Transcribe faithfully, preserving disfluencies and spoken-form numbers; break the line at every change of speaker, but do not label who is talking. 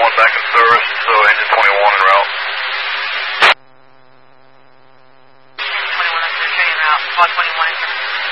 back in service, so engine twenty-one en route.